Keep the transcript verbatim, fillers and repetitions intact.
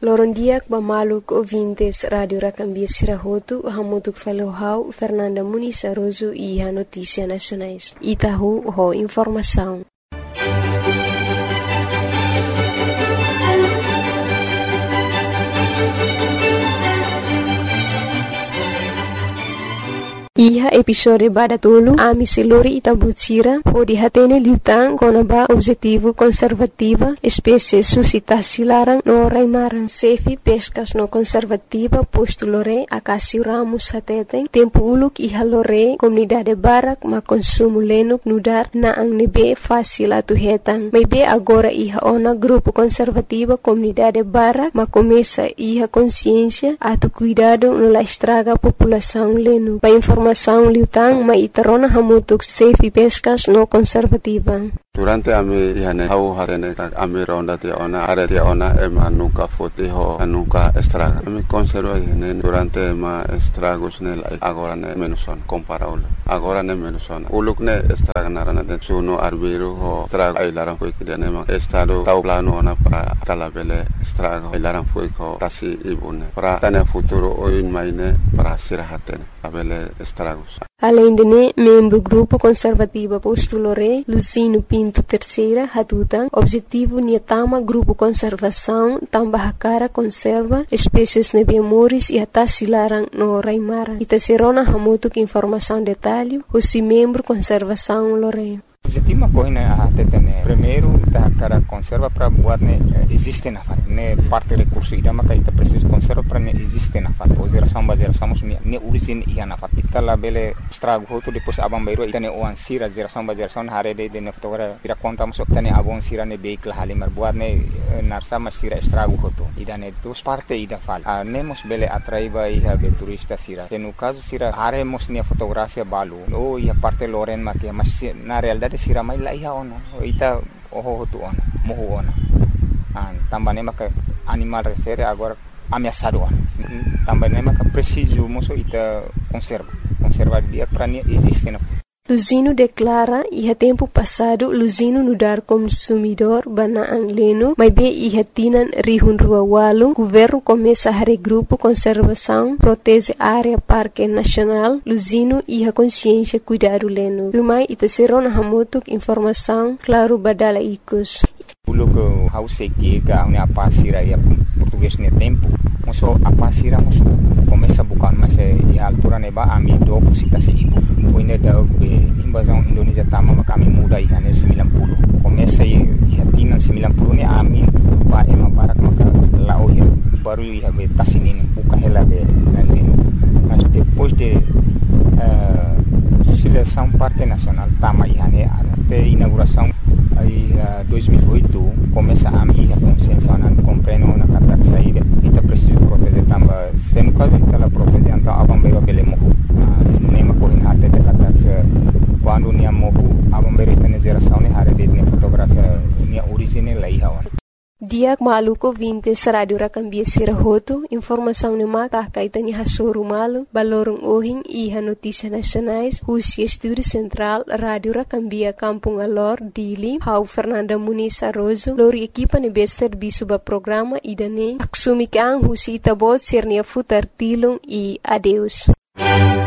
Loron diak bamaluk ouvintes Radio Rakambia Sirahotu, hamutuk falohau Fernanda Muniz Aroso e a Notícia Nacionais. Itahu ho informação. Iha episode bada tulu ami selori Itabutira ho dihatene liutang konaba objetivo conservativa espécie suscitasi larang no raimaran sefi pescas no conservativa posto lore akasi ramus hateteng tempo uluk iha lore comunidade barak ma consumo lenuk nudar na ang nebe fácil atu hetang maybe agora iha ona grupo conservativa comunidade barak ma começa iha consciência atu cuidado no la estraga população lenu pa informação liutang maitarona hamutuk safe pescas no conservativa. Durante ami ihane hau hatene ami ronda te ona are te ona ema nunca fote ho nunca estraga. Ami conserva ihane durante ma estragos ne agora ne menuson comparable. Agora ne menuson. Uluk ne estraga narana de suno arbiro ho estraga ai laran foi que ne ma estado tau plano ona para talabele estraga ai laran foi ko tasi ibune. Para tane futuro oin maine para sirahatene abele estragos. Além de ne, membro grupo conservativa postulore Lucino Pinto Terceira Hatutan, objetivo niatama grupo conservação tambah cara conserva espécies nebemoris e atas silarang no raimara. Itaserona hamutuk informação detalhe, o membro conservação lore. Objetivo coisa a tetene primeiro da cara conserva para buat ne existe na fat ne parte recurso ida maka ita preciso conserva para ne existe na fat o geração ba geração ne ne origin ia na fat ita la bele estrago hoto depois abang bairo ita ne oan sira geração ba geração hare de ne fotogra ira conta mas ita ne abang sira ne beik la halimar buat ne narsa mas sira estrago hoto ida ne dos parte ida fal ne mos bele atraiba ia be turista sira no caso sira hare mos ne fotografia balu o ia parte loren makia mas na realidade sira mai la iha ona ita oho hotu ona mohu ona an tambane maka animal refere agora ameaçado ona tambane maka preciso moso ita conserva conserva dia para nie existe na Luzino declara iha tempo passado Luzino nudar consumidor banaang leno, mas be iha tinan rihun rua walu, governo começa a regrupo conservação, protege área parque nacional, Luzino iha consciência cuidado leno. Lumai ita serona hamutuk informação, claro badala ikus. Pulo que hau seki ka une apa sira ya português ne tempo moso apa sira moso começa bukan mas e altura neba ami do cita se ibu poine da be invasão Indonésia tama kami muda ihane sembilan puluh começa e hatina sembilan puluh ne ami ba ema barak maka lao ya baru ia be tasinin buka hela be naleno mas depois de uh, seleção parque nacional tama ihane até inauguração aí uh, dois mil e oito começa a minha consciência na compreendo na kata saída ita preciso proteger tamba sendo caso ita la proteger então abang bero bele mohu nema kohin hate de kata quando nia mohu abang bero ita ne geração ne hare de ne fotografia nia original lai hawan Diak maluko vintes Radio Rakambia Sirahotu, informação ne mata kaitan iha soru malu, balorong ohing iha notícia nacionais, husi estúdio central Radio Rakambia Kampung Alor, Dili, hau Fernanda Muniz Aroso, lori equipa ne bester bisuba programa idane, aksumikang husi itabot sernia futar tilung e adeus.